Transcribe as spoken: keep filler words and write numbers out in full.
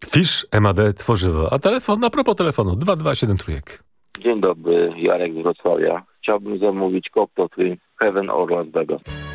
Fisz, M A D, tworzywo. A telefon, a propos telefonu, dwa dwa siedem trójek. Dzień dobry, Jarek z Wrocławia. Chciałbym zamówić Cocteau Twin Heaven or Las Vegas.